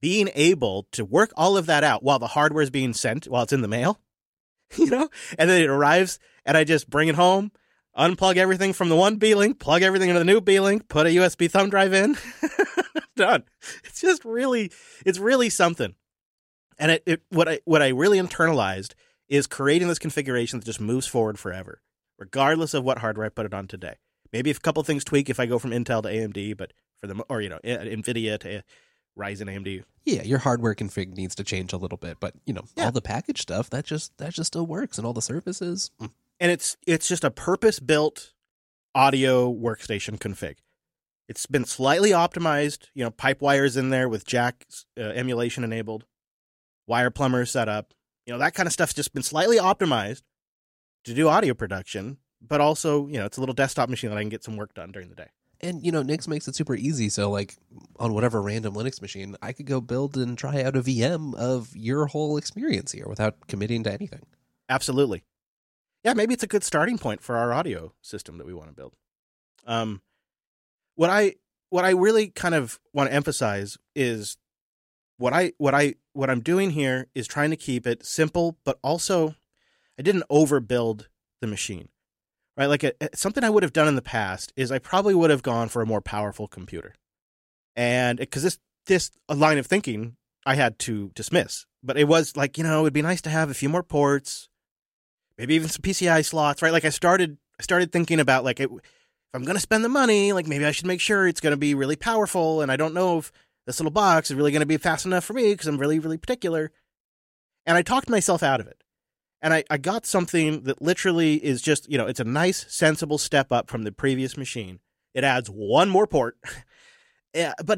being able to work all of that out while the hardware is being sent, while it's in the mail, and then it arrives and I just bring it home, unplug everything from the one B-Link, plug everything into the new B-Link, put a USB thumb drive in, done. It's really something. And what I really internalized is creating this configuration that just moves forward forever, regardless of what hardware I put it on today. Maybe if a couple things tweak if I go from Intel to AMD, but NVIDIA to Ryzen AMD. Yeah, your hardware config needs to change a little bit, but all the package stuff that just still works, and all the services. And it's just a purpose-built audio workstation config. It's been slightly optimized, pipe wires in there with jack emulation enabled, wire plumbers set up. That kind of stuff's just been slightly optimized to do audio production, but also, it's a little desktop machine that I can get some work done during the day. And, Nix makes it super easy. So, like, on whatever random Linux machine, I could go build and try out a VM of your whole experience here without committing to anything. Absolutely. Yeah, maybe it's a good starting point for our audio system that we want to build. What I really kind of want to emphasize is what I'm doing here is trying to keep it simple, but also I didn't overbuild the machine. Right, like something I would have done in the past is I probably would have gone for a more powerful computer, and because this line of thinking I had to dismiss. But it was like, it'd be nice to have a few more ports, maybe even some PCI slots. Right, like I started thinking about like if I'm going to spend the money, like maybe I should make sure it's going to be really powerful, and I don't know if this little box is really going to be fast enough for me because I'm really, really particular. And I talked myself out of it. And I got something that literally is just, it's a nice, sensible step up from the previous machine. It adds one more port, yeah, but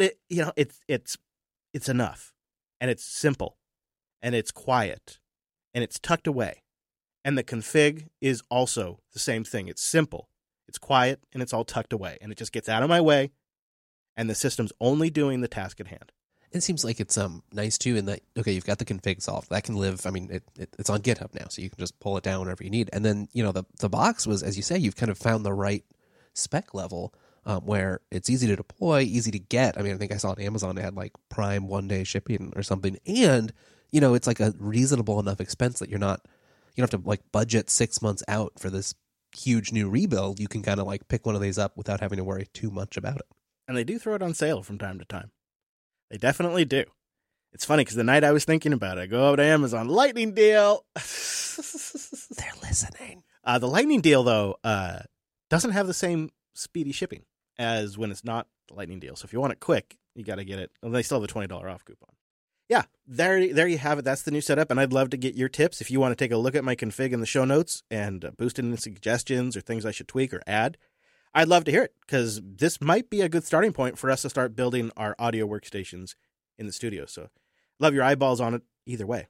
it's enough, and it's simple, and it's quiet, and it's tucked away. And the config is also the same thing. It's simple, it's quiet, and it's all tucked away, and it just gets out of my way, and the system's only doing the task at hand. It seems like it's nice too in that, okay, you've got the config solved. That can live, it's on GitHub now, so you can just pull it down whenever you need. And then, the box was, as you say, you've kind of found the right spec level where it's easy to deploy, easy to get. I think I saw on Amazon it had like Prime 1-day shipping or something. And, it's like a reasonable enough expense that you don't have to like budget 6 months out for this huge new rebuild. You can kind of like pick one of these up without having to worry too much about it. And they do throw it on sale from time to time. They definitely do. It's funny because the night I was thinking about it, I go over to Amazon, lightning deal. They're listening. The lightning deal, though, doesn't have the same speedy shipping as when it's not the lightning deal. So if you want it quick, you got to get it. Well, they still have a $20 off coupon. Yeah, there you have it. That's the new setup, and I'd love to get your tips. If you want to take a look at my config in the show notes and boost in suggestions or things I should tweak or add, I'd love to hear it, because this might be a good starting point for us to start building our audio workstations in the studio. So love your eyeballs on it either way.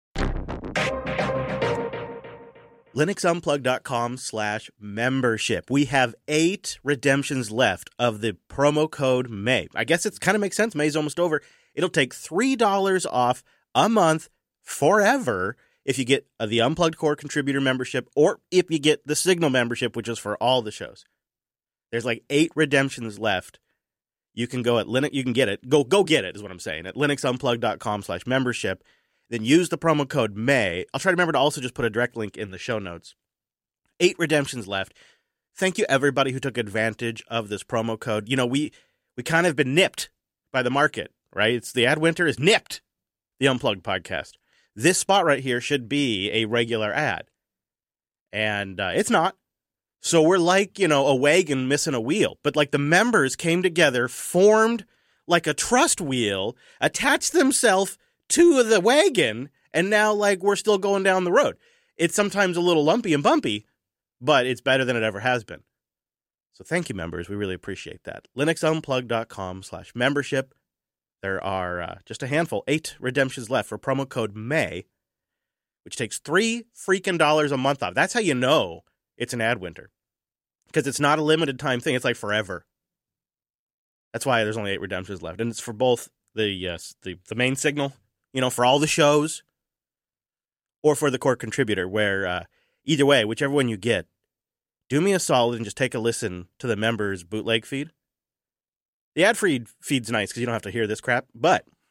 LinuxUnplugged.com/membership. We have 8 redemptions left of the promo code May. I guess it kind of makes sense. May's almost over. It'll take $3 off a month forever if you get the Unplugged Core Contributor membership, or if you get the Signal membership, which is for all the shows. There's like 8 redemptions left. You can go at Linux. You can get it. Go get it is what I'm saying at linuxunplugged.com/membership. Then use the promo code May. I'll try to remember to also just put a direct link in the show notes. 8 redemptions left. Thank you everybody who took advantage of this promo code. We kind of been nipped by the market, right? It's the ad winter is nipped. The Unplugged podcast. This spot right here should be a regular ad, and it's not. So we're like, a wagon missing a wheel. But like the members came together, formed like a trust wheel, attached themselves to the wagon, and now like we're still going down the road. It's sometimes a little lumpy and bumpy, but it's better than it ever has been. So thank you, members. We really appreciate that. LinuxUnplugged.com/membership. There are just a handful, 8 redemptions left for promo code May, which takes $3 freaking a month off. That's how you know it's an ad winter, because it's not a limited time thing. It's like forever. That's why there's only 8 redemptions left, and it's for both the main Signal, for all the shows, or for the core contributor. Where either way, whichever one you get, do me a solid and just take a listen to the members' bootleg feed. The ad feed's nice because you don't have to hear this crap, but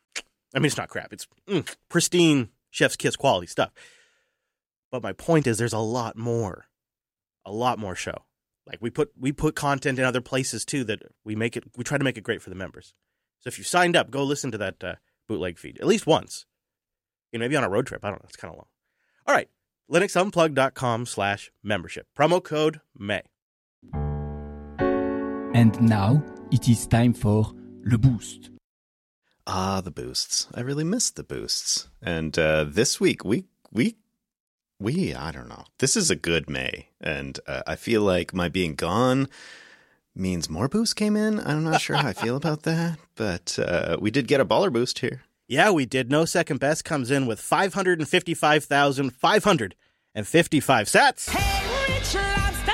I mean, it's not crap. It's pristine chef's kiss quality stuff. But my point is there's a lot more show. Like we put content in other places too that we try to make it great for the members. So if you signed up, go listen to that bootleg feed at least once. Maybe on a road trip. I don't know. It's kind of long. All right. LinuxUnplugged.com/membership. Promo code May. And now it is time for Le Boost. Ah, the boosts. I really missed the boosts. And this week, we I don't know. This is a good May. And I feel like my being gone means more boosts came in. I'm not sure how I feel about that. But we did get a baller boost here. Yeah, we did. No Second Best comes in with 555,555 sats. Hey, Rich Lobster!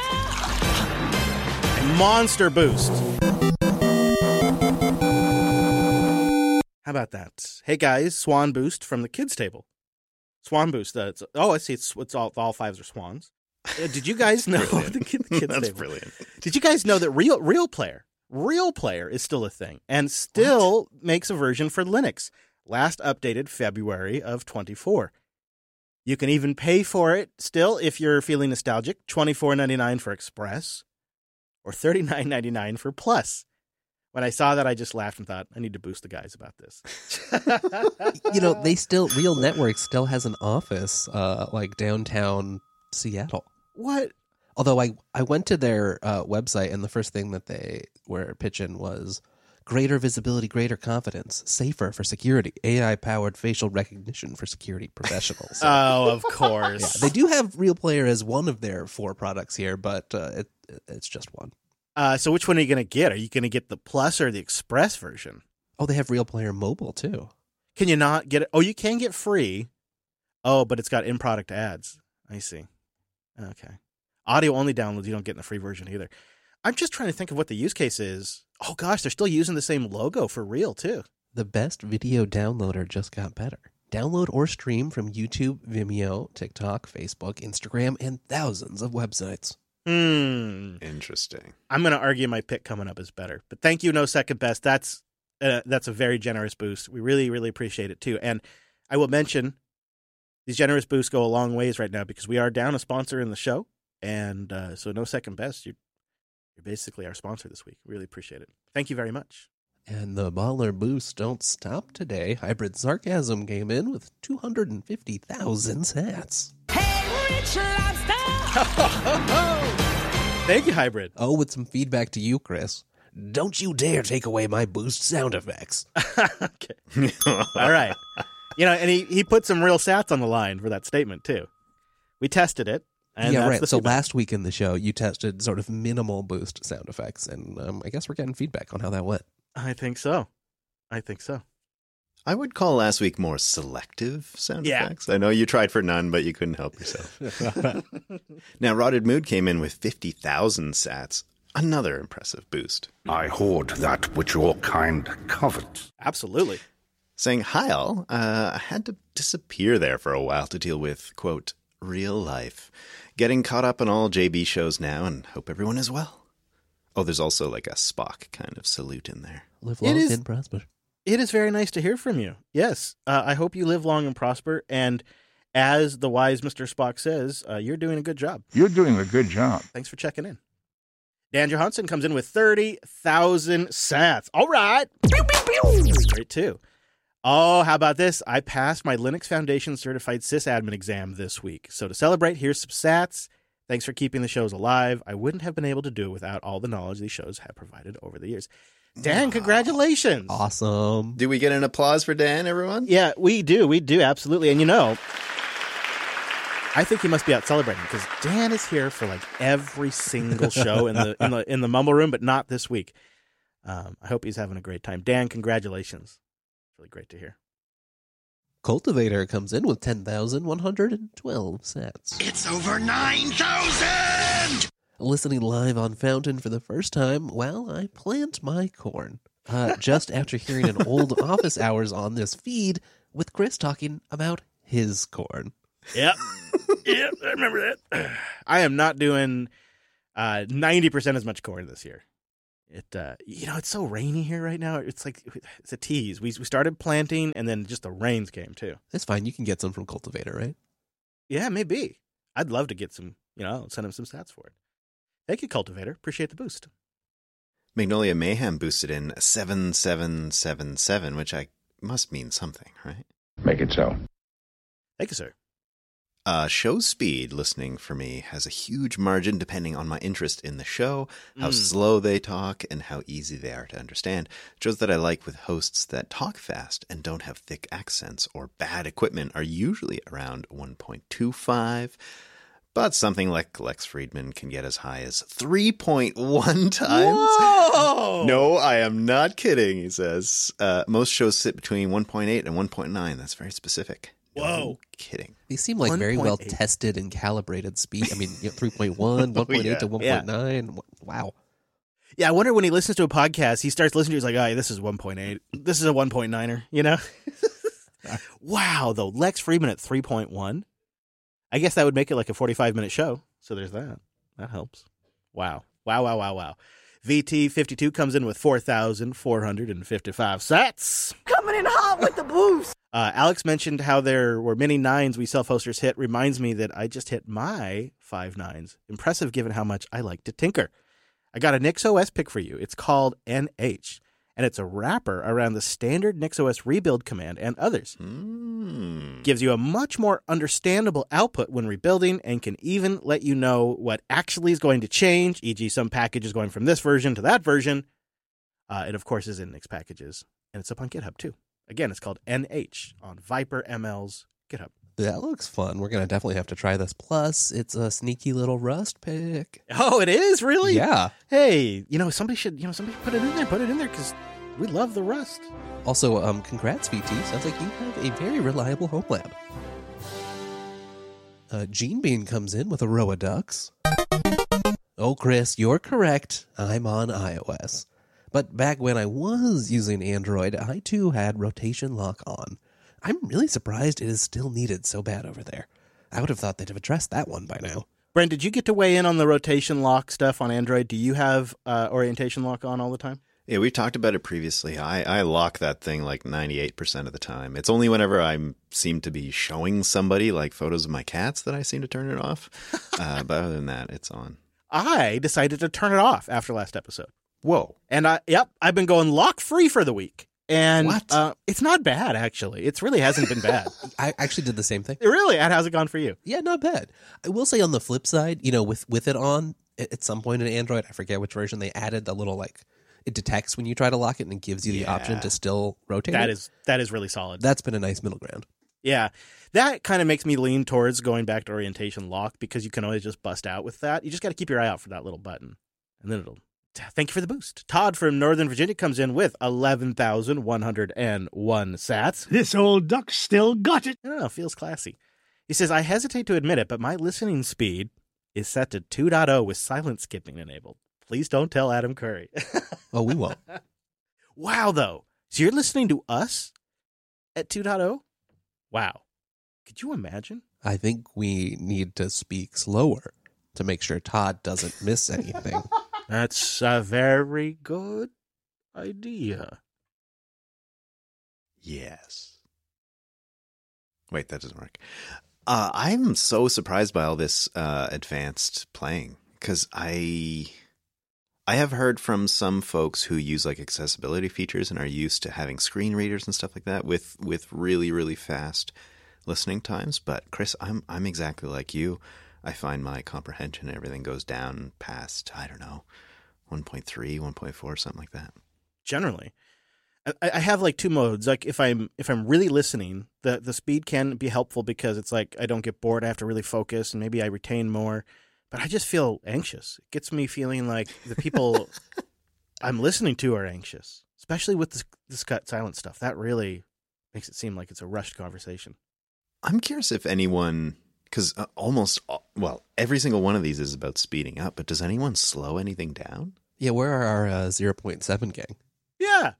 A monster boost. How about that? Hey guys, Swan Boost from the kids table. Swan Boost. I see. It's all fives are swans. Did you guys know the kids That's table? brilliant. Did you guys know that Real Player is still a thing and still makes a version for Linux? Last updated February of 24. You can even pay for it still if you're feeling nostalgic. $24.99 for Express or $39.99 for Plus. When I saw that, I just laughed and thought, I need to boost the guys about this. Real Network still has an office like downtown Seattle. What? Although I went to their website and the first thing that they were pitching was greater visibility, greater confidence, safer for security, AI-powered facial recognition for security professionals. Oh, of course. Yeah, they do have Real Player as one of their 4 products here, but it's just one. So which one are you going to get? Are you going to get the Plus or the Express version? Oh, they have Real Player Mobile, too. Can you not get it? Oh, you can get free. Oh, but it's got in-product ads. I see. Okay. Audio-only downloads you don't get in the free version either. I'm just trying to think of what the use case is. Oh, gosh, they're still using the same logo for Real, too. The best video downloader just got better. Download or stream from YouTube, Vimeo, TikTok, Facebook, Instagram, and thousands of websites. Interesting. I'm going to argue my pick coming up is better. But thank you, No Second Best. That's a very generous boost. We really, really appreciate it, too. And I will mention these generous boosts go a long ways right now because we are down a sponsor in the show. And so No Second Best, you're basically our sponsor this week. Really appreciate it. Thank you very much. And the baller boosts don't stop today. Hybrid Sarcasm came in with 250,000 sats. Hey, Rich Lobster! Thank you, Hybrid. Oh, with some feedback to you, Chris. Don't you dare take away my boost sound effects. Okay. All right. And he put some real sats on the line for that statement, too. We tested it. And yeah, right. So feedback. last week in the show, you tested sort of minimal boost sound effects, and I guess we're getting feedback on how that went. I think so. I would call last week more selective sound Yeah. effects. I know you tried for none, but you couldn't help yourself. Now, Rotted Mood came in with 50,000 sats. Another impressive boost. I hoard that which your kind covet. Absolutely. Saying, hi all, I had to disappear there for a while to deal with, quote, real life. Getting caught up on all JB shows now and hope everyone is well. Oh, there's also like a Spock kind of salute in there. Live long and prosper. It is very nice to hear from you. Yes. I hope you live long and prosper. And as the wise Mr. Spock says, you're doing a good job. You're doing a good job. Thanks for checking in. Dan Johansson comes in with 30,000 sats. All right. Pew, pew, pew. That's great, too. Oh, how about this? I passed my Linux Foundation Certified Sysadmin exam this week. So to celebrate, here's some sats. Thanks for keeping the shows alive. I wouldn't have been able to do it without all the knowledge these shows have provided over the years. Dan, congratulations. Awesome. Do we get an applause for Dan, everyone? Yeah, we do. We do, absolutely. And I think he must be out celebrating because Dan is here for like every single show in the Mumble Room, but not this week. I hope he's having a great time. Dan, congratulations. It's really great to hear. Cultivator comes in with 10,112 sats. It's over 9,000! Listening live on Fountain for the first time while I plant my corn. Just after hearing an old office hours on this feed with Chris talking about his corn. Yep. Yep, I remember that. I am not doing 90% as much corn this year. It's so rainy here right now. It's like it's a tease. We started planting, and then just the rains came too. It's fine. You can get some from Cultivator, right? Yeah, maybe. I'd love to get some. I'll send him some stats for it. Thank you, Cultivator. Appreciate the boost. Magnolia Mayhem boosted in 7777, which must mean something, right? Make it so. Thank you, sir. Show speed listening for me has a huge margin depending on my interest in the show, how slow they talk, and how easy they are to understand. Shows that I like with hosts that talk fast and don't have thick accents or bad equipment are usually around 1.25, but something like Lex Friedman can get as high as 3.1 times. Whoa! No, I am not kidding, he says. Most shows sit between 1.8 and 1.9. That's very specific. Whoa. No kidding. These seem like very 1.8. well tested and calibrated speed. I mean, 3.1, 1.8 to 1.9. Wow. Yeah, I wonder when he listens to a podcast, he starts listening to it, he's like, oh, this is 1.8. This is a 1.9er, Wow, though. Lex Friedman at 3.1. I guess that would make it like a 45-minute show. So there's that. That helps. Wow. VT52 comes in with 4,455 sats. Coming in hot with the boost. Alex mentioned how there were many 9s we self-hosters hit. Reminds me that I just hit my 5 9s. Impressive given how much I like to tinker. I got a NixOS pick for you. It's called NH, and it's a wrapper around the standard NixOS rebuild command and others. Gives you a much more understandable output when rebuilding and can even let you know what actually is going to change, e.g. some package is going from this version to that version. It, of course, is in Nix packages, and it's up on GitHub, too. Again, it's called NH on Viper ML's GitHub. That looks fun. We're going to definitely have to try this. Plus, it's a sneaky little Rust pick. Oh, it is? Really? Yeah. Hey, somebody should put it in there. Put it in there because we love the Rust. Also, congrats, VT. Sounds like you have a very reliable home lab. Gene Bean comes in with a row of ducks. Oh, Chris, you're correct. I'm on iOS. But back when I was using Android, I too had rotation lock on. I'm really surprised it is still needed so bad over there. I would have thought they'd have addressed that one by now. Brent, did you get to weigh in on the rotation lock stuff on Android? Do you have orientation lock on all the time? Yeah, we talked about it previously. I lock that thing like 98% of the time. It's only whenever I seem to be showing somebody like photos of my cats that I seem to turn it off. But other than that, it's on. I decided to turn it off after last episode. Whoa. And I've been going lock free for the week. And What? It's not bad, actually. It really hasn't been bad. I actually did the same thing. Really? How's it gone for you? Yeah, not bad. I will say on the flip side, with it on, at some point in Android, I forget which version, they added the little, it detects when you try to lock it and it gives you the option to still rotate it. That is really solid. That's been a nice middle ground. Yeah. That kind of makes me lean towards going back to orientation lock because you can always just bust out with that. You just got to keep your eye out for that little button. And then it'll... Thank you for the boost. Todd from Northern Virginia comes in with 11,101 sats. This old duck still got it. I don't know, feels classy. He says, I hesitate to admit it, but my listening speed is set to 2.0 with silent skipping enabled. Please don't tell Adam Curry. Oh, we won't. Wow, though. So you're listening to us at 2.0? Wow. Could you imagine? I think we need to speak slower to make sure Todd doesn't miss anything. That's a very good idea. Yes. Wait, that doesn't work. I'm so surprised by all this advanced playing because I have heard from some folks who use accessibility features and are used to having screen readers and stuff like that with really, really fast listening times. But Chris, I'm exactly like you. I find my comprehension and everything goes down past, 1.3, 1.4, something like that. Generally. I have two modes. If I'm really listening, the speed can be helpful because it's I don't get bored. I have to really focus and maybe I retain more. But I just feel anxious. It gets me feeling like the people I'm listening to are anxious, especially with this cut silent stuff. That really makes it seem like it's a rushed conversation. I'm curious if anyone... Because every single one of these is about speeding up, but does anyone slow anything down? Yeah, where are our 0.7 gang? Yeah.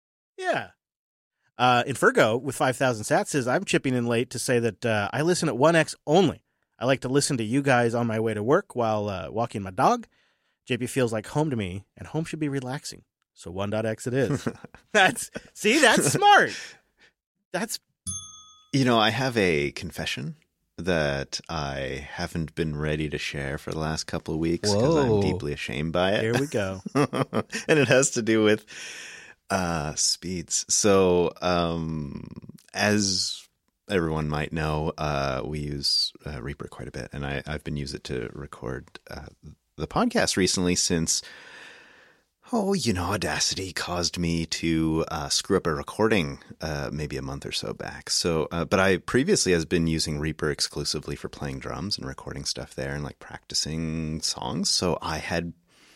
Infergo with 5,000 sats says, I'm chipping in late to say that I listen at 1x only. I like to listen to you guys on my way to work while walking my dog. JP feels like home to me, and home should be relaxing. So 1.x it is. That's smart. That's I have a confession that I haven't been ready to share for the last couple of weeks because I'm deeply ashamed by it. Here we go. And it has to do with speeds. So as everyone might know, we use Reaper quite a bit, and I've been using it to record the podcast recently since Audacity caused me to screw up a recording maybe a month or so back. So, but I previously has been using Reaper exclusively for playing drums and recording stuff there and like practicing songs. So I had,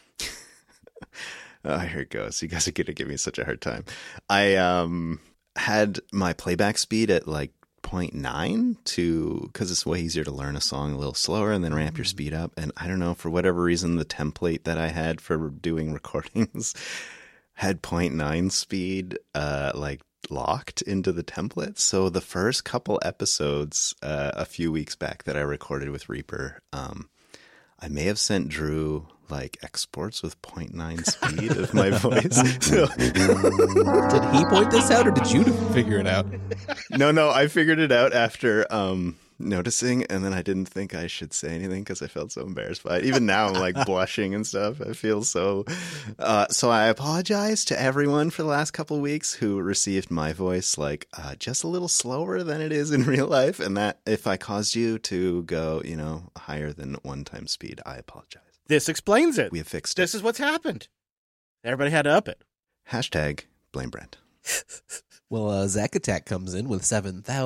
here it goes. You guys are going to give me such a hard time. I had my playback speed at like 0.9 because it's way easier to learn a song a little slower and then ramp your speed up. And I don't know, for whatever reason, the template that I had for doing recordings had 0.9 speed locked into the template. So the first couple episodes a few weeks back that I recorded with Reaper, I may have sent Drew like exports with 0.9 speed of my voice. So, did he point this out or did you figure it out? No, I figured it out after noticing, and then I didn't think I should say anything because I felt so embarrassed by it. Even now I'm like blushing and stuff. I feel so I apologize to everyone for the last couple of weeks who received my voice like just a little slower than it is in real life, and that if I caused you to go higher than 1 time speed, I apologize. This explains it. We have fixed it. This is what's happened. Everybody had to up it. #blame Brent. Well, Zack Attack comes in with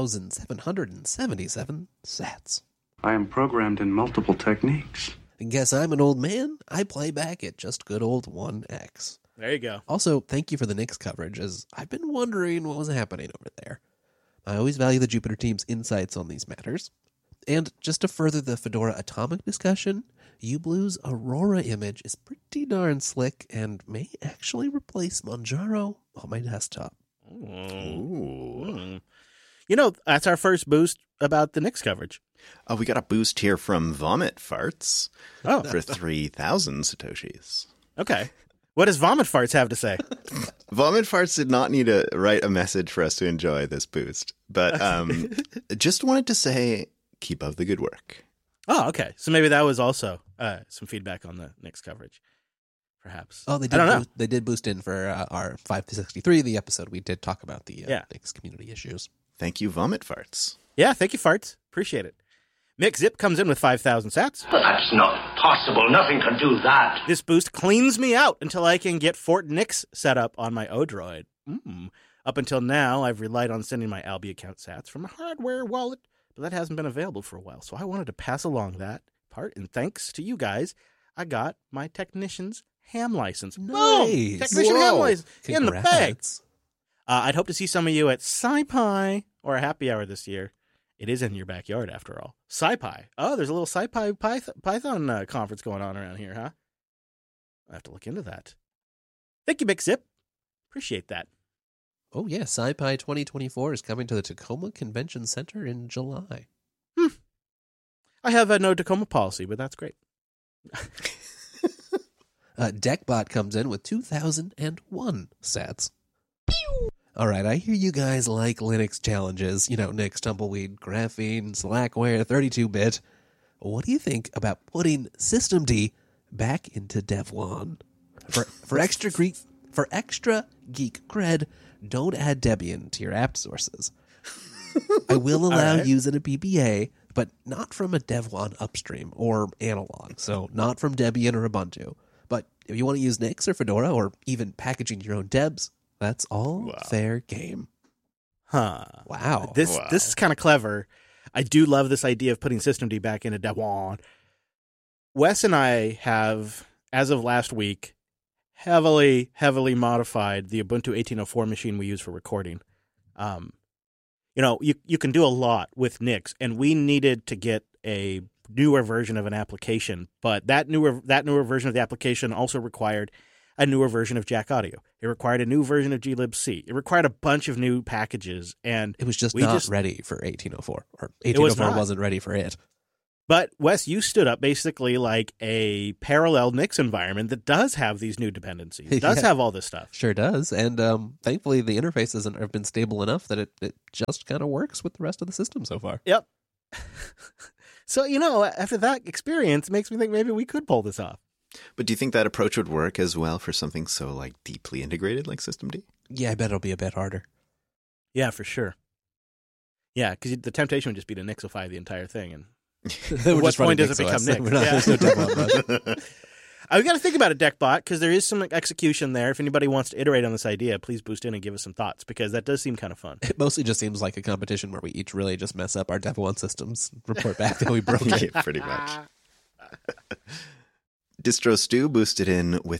7,777 sats. I am programmed in multiple techniques. And guess I'm an old man? I play back at just good old 1x. There you go. Also, thank you for the Knicks coverage, as I've been wondering what was happening over there. I always value the Jupiter team's insights on these matters. And just to further the Fedora Atomic discussion, uBlue's Aurora image is pretty darn slick and may actually replace Manjaro on my desktop. Ooh. That's our first boost about the Knicks coverage. We got a boost here from Vomit Farts for 3,000 Satoshis. Okay. What does Vomit Farts have to say? Vomit Farts did not need to write a message for us to enjoy this boost, but just wanted to say, keep up the good work. Oh, okay. So maybe that was also some feedback on the Knicks coverage, perhaps. Oh, they did. I don't know. They did boost in for our 563, the episode we did talk about the Knicks community issues. Thank you, Vomit Farts. Yeah, thank you, Farts. Appreciate it. Mick Zip comes in with 5,000 sats. That's not possible. Nothing can do that. This boost cleans me out until I can get Fort Nix set up on my Odroid. Up until now, I've relied on sending my Albi account sats from a hardware wallet, but that hasn't been available for a while. So I wanted to pass along that part, and thanks to you guys, I got my Technician's ham license. Nice. Boom! Technician ham license in the bag. Congrats. I'd hope to see some of you at SciPi or a happy hour this year. It is in your backyard, after all. SciPi. Oh, there's a little SciPi Python conference going on around here, huh? I'll have to look into that. Thank you, Big Zip. Appreciate that. Oh, yeah. SciPi 2024 is coming to the Tacoma Convention Center in July. I have no Tacoma policy, but that's great. Deckbot comes in with 2,001 sats. All right, I hear you guys like Linux challenges. Nix, Tumbleweed, Graphene, Slackware, 32-bit. What do you think about putting Systemd back into Devuan? For extra geek cred, don't add Debian to your app sources. I will allow using a PPA, but not from a Devuan upstream or analog, so not from Debian or Ubuntu. But if you want to use Nix or Fedora or even packaging your own Debs, that's all fair game. Huh. Wow. This is kind of clever. I do love this idea of putting Systemd back into Devuan. Wes and I have, as of last week, heavily modified the Ubuntu 18.04 machine we use for recording. You can do a lot with Nix, and we needed to get a newer version of an application, but that newer version of the application also required a newer version of Jack Audio. It required a new version of glibc. It required a bunch of new packages, and it was just not ready for 18.04, or 18.04 wasn't ready for it. But Wes, you stood up basically like a parallel Nix environment that does have these new dependencies. It does have all this stuff. Sure does. And thankfully the interface have been stable enough that it just kind of works with the rest of the system so far. Yep. So, after that experience, it makes me think maybe we could pull this off. But do you think that approach would work as well for something so like deeply integrated like Systemd? Yeah, I bet it'll be a bit harder. Yeah, for sure. Yeah, because the temptation would just be to Nixify the entire thing. And At what point does it become Nix? There's no demo on that. We got to think about it, Deckbot, because there is some execution there. If anybody wants to iterate on this idea, please boost in and give us some thoughts, because that does seem kind of fun. It mostly just seems like a competition where we each really just mess up our Dev 1 systems, report back that we broke it. Yeah, pretty much. Distro Stew boosted in with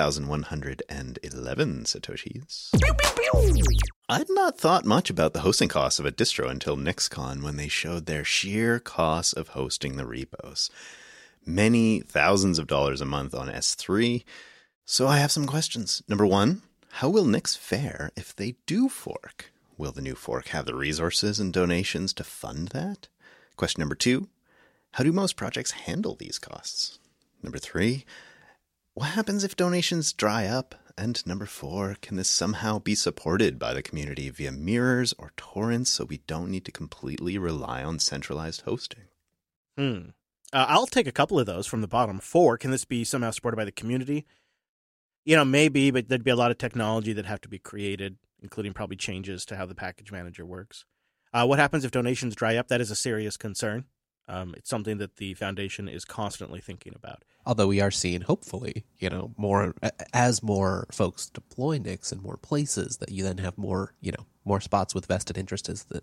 11,111 Satoshis. I'd not thought much about the hosting costs of a distro until NixCon, when they showed their sheer costs of hosting the repos. Many thousands of dollars a month on S3. So I have some questions. Number one, how will Nix fare if they do fork? Will the new fork have the resources and donations to fund that? Question number two, how do most projects handle these costs? Number three, what happens if donations dry up? And number four, can this somehow be supported by the community via mirrors or torrents so we don't need to completely rely on centralized hosting? I'll take a couple of those from the bottom. 4, can this be somehow supported by the community? Maybe, but there'd be a lot of technology that have to be created, including probably changes to how the package manager works. What happens if donations dry up? That is a serious concern. It's something that the foundation is constantly thinking about. Although we are seeing, hopefully, more as more folks deploy Nix in more places, that you then have more, more spots with vested interests that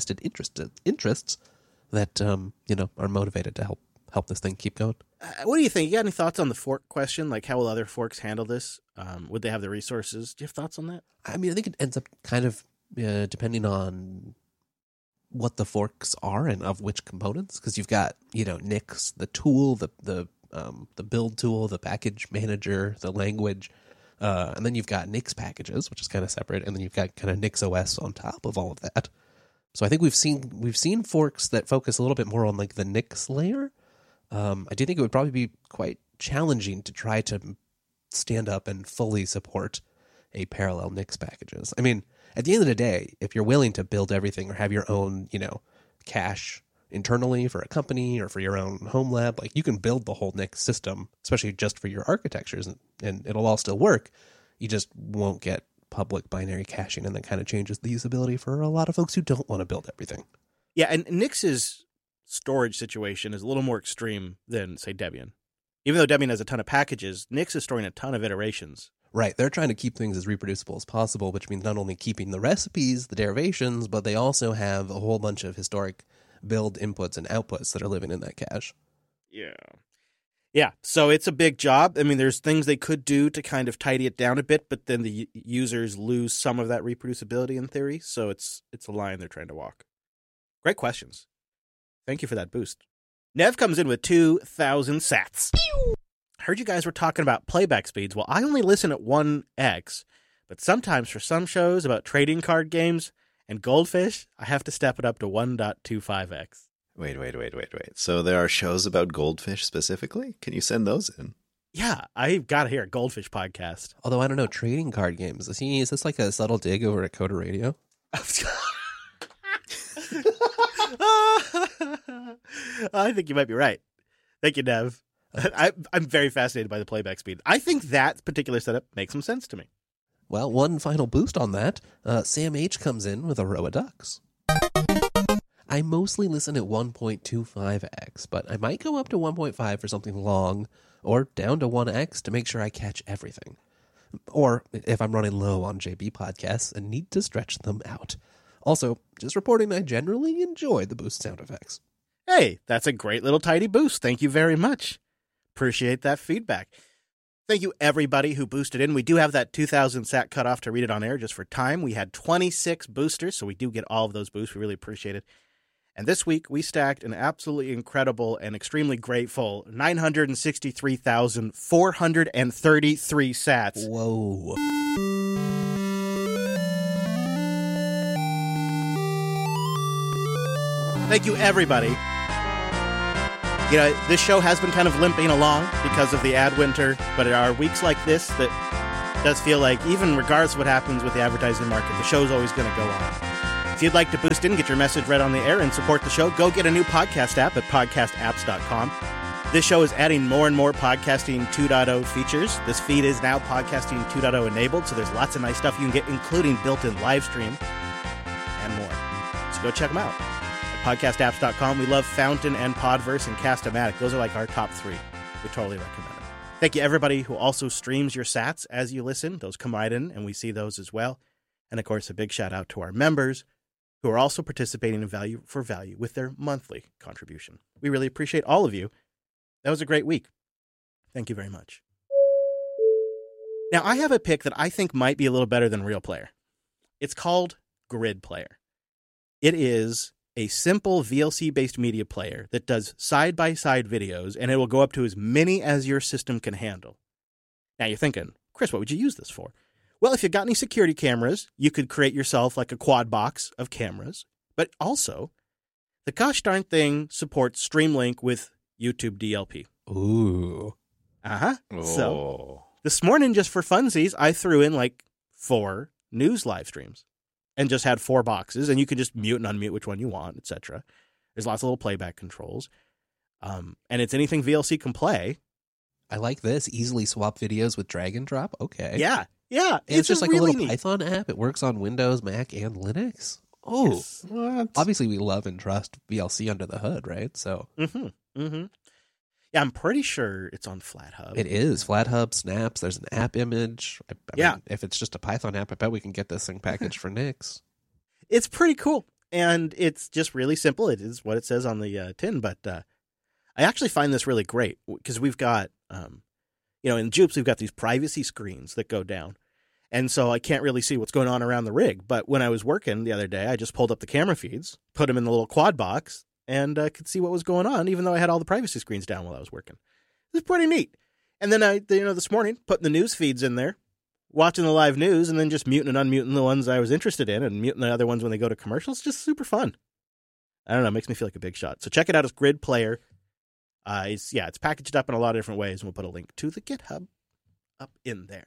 are motivated to help this thing keep going. What do you think? You got any thoughts on the fork question? Like, how will other forks handle this? Would they have the resources? Do you have thoughts on that? I mean, I think it ends up kind of depending on what the forks are and of which components, because you've got Nix, the tool, the build tool, the package manager, the language, and then you've got Nix packages, which is kind of separate, and then you've got kind of Nix OS on top of all of that. So I think we've seen forks that focus a little bit more on like the Nix layer. I do think it would probably be quite challenging to try to stand up and fully support a parallel Nix packages. I mean, at the end of the day, if you're willing to build everything or have your own, cache internally for a company or for your own home lab, like you can build the whole Nix system, especially just for your architectures, and it'll all still work. You just won't get public binary caching, and that kind of changes the usability for a lot of folks who don't want to build everything. Yeah, and Nix's storage situation is a little more extreme than, say, Debian. Even though Debian has a ton of packages, Nix is storing a ton of iterations. Right. They're trying to keep things as reproducible as possible, which means not only keeping the recipes, the derivations, but they also have a whole bunch of historic build inputs and outputs that are living in that cache. Yeah. Yeah, so it's a big job. I mean, there's things they could do to kind of tidy it down a bit, but then the users lose some of that reproducibility in theory, so it's a line they're trying to walk. Great questions. Thank you for that boost. Nev comes in with 2,000 sats. Heard you guys were talking about playback speeds. Well, I only listen at 1x, but sometimes for some shows about trading card games and Goldfish, I have to step it up to 1.25x. Wait. So there are shows about Goldfish specifically? Can you send those in? Yeah, I've got to hear a Goldfish podcast. Although, I don't know, trading card games. Is this like a subtle dig over at Coda Radio? I think you might be right. Thank you, Nev. I'm very fascinated by the playback speed. I think that particular setup makes some sense to me. Well, one final boost on that. Sam H comes in with a row of ducks. I mostly listen at 1.25x, but I might go up to 1.5 for something long, or down to 1x to make sure I catch everything. Or if I'm running low on JB podcasts and need to stretch them out. Also, just reporting I generally enjoy the boost sound effects. Hey, that's a great little tidy boost. Thank you very much. Appreciate that feedback. Thank you, everybody who boosted in. We do have that 2,000 sat cutoff to read it on air just for time. We had 26 boosters, so we do get all of those boosts. We really appreciate it. And this week, we stacked an absolutely incredible and extremely grateful 963,433 sats. Whoa. Thank you, everybody. You know, this show has been kind of limping along because of the ad winter, but there are weeks like this that does feel like, even regardless of what happens with the advertising market, the show's always going to go on. If you'd like to boost in, get your message read on the air, and support the show, go get a new podcast app at podcastapps.com. This show is adding more and more Podcasting 2.0 features. This feed is now Podcasting 2.0 enabled, so there's lots of nice stuff you can get, including built-in live stream and more. So go check them out. Podcastapps.com. We love Fountain and Podverse and Cast-O-Matic. Those are like our top 3. We totally recommend them. Thank you, everybody who also streams your sats as you listen. Those come right in, and we see those as well. And, of course, a big shout-out to our members who are also participating in Value for Value with their monthly contribution. We really appreciate all of you. That was a great week. Thank you very much. Now, I have a pick that I think might be a little better than Real Player. It's called Grid Player. It is a simple VLC-based media player that does side-by-side videos, and it will go up to as many as your system can handle. Now you're thinking, Chris, what would you use this for? Well, if you've got any security cameras, you could create yourself like a quad box of cameras. But also, the gosh darn thing supports Streamlink with YouTube DLP. Ooh. Uh-huh. Oh. So this morning, just for funsies, I threw in like 4 news live streams. And just had 4 boxes, and you can just mute and unmute which one you want, etc. There's lots of little playback controls. And it's anything VLC can play. I like this. Easily swap videos with drag and drop. Okay. Yeah. And it's just like really a little neat Python app. It works on Windows, Mac, and Linux. Oh, Yes. What? obviously we love and trust VLC under the hood, right? So Yeah, I'm pretty sure it's on FlatHub. it is. FlatHub, Snaps, there's an app image. I Yeah. mean, if it's just a Python app, I bet we can get this thing packaged for Nix. It's pretty cool, and it's just really simple. It is what it says on the tin, but I actually find this really great because we've got, in Jupes, we've got these privacy screens that go down, and so I can't really see what's going on around the rig. But when I was working the other day, I just pulled up the camera feeds, put them in the little quad box, and could see what was going on, even though I had all the privacy screens down while I was working. It was pretty neat. And then this morning, putting the news feeds in there, watching the live news, and then just muting and unmuting the ones I was interested in, and muting the other ones when they go to commercials. Just super fun. I don't know, it makes me feel like a big shot. So check it out as Grid Player. It's packaged up in a lot of different ways, and we'll put a link to the GitHub up in there.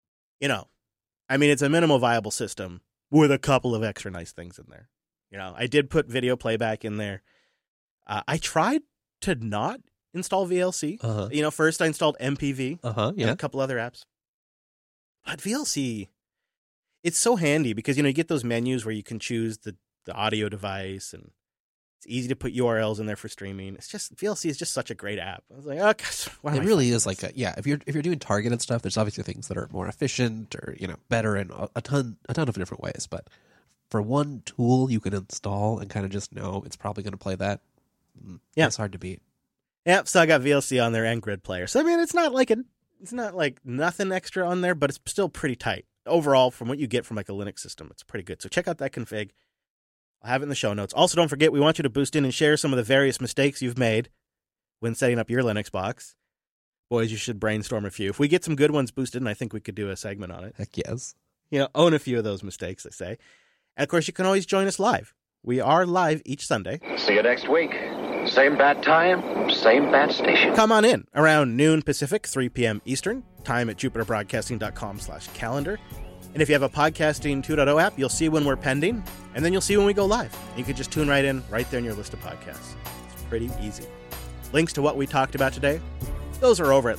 It's a minimal viable system with a couple of extra nice things in there. I did put video playback in there. I tried to not install VLC. Uh-huh. First I installed MPV Yeah. and a couple other apps. But VLC, it's so handy because, you get those menus where you can choose the audio device, and it's easy to put URLs in there for streaming. It's just, VLC is just such a great app. I was like, oh, gosh, It really is like if you're doing targeted stuff, there's obviously things that are more efficient or better in a ton of different ways. But for one tool you can install and kind of just know it's probably going to play that, it's hard to beat. Yep. So I got VLC on there and Grid Player. So it's not like nothing extra on there, but it's still pretty tight overall from what you get from like a Linux system. It's pretty good. So check out that config. I'll have it in the show notes. Also, don't forget, we want you to boost in and share some of the various mistakes you've made when setting up your Linux box. Boys, you should brainstorm a few. If we get some good ones boosted, and I think we could do a segment on it. Heck yes. Own a few of those mistakes, I say. And of course, you can always join us live. We are live each Sunday. See you next week. Same bad time, same bad station. Come on in around noon Pacific, 3 p.m. Eastern, time at jupiterbroadcasting.com/calendar. And if you have a Podcasting 2.0 app, you'll see when we're pending, and then you'll see when we go live. You can just tune right in, right there in your list of podcasts. It's pretty easy. Links to what we talked about today, those are over at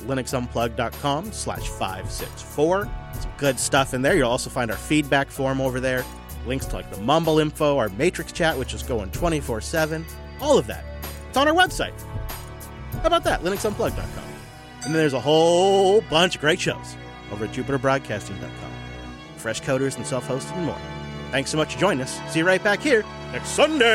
linuxunplugged.com/564. Some good stuff in there. You'll also find our feedback form over there. Links to like the Mumble info, our Matrix chat, which is going 24/7. All of that. It's on our website. How about that? linuxunplugged.com. And then there's a whole bunch of great shows over at jupiterbroadcasting.com. Fresh coders and self-hosted and more. Thanks so much for joining us. See you right back here next Sunday.